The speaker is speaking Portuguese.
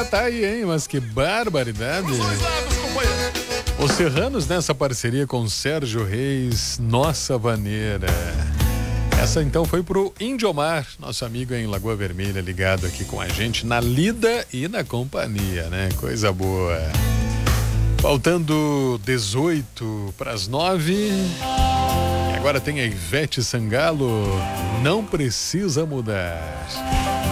tá aí, hein? Mas que barbaridade. Os Serranos nessa parceria com Sérgio Reis, Nossa Vaneira. Essa então foi pro Indiomar, nosso amigo em Lagoa Vermelha, ligado aqui com a gente na lida e na companhia, né? Coisa boa. Faltando 18 para as 9. E agora tem a Ivete Sangalo, Não Precisa Mudar.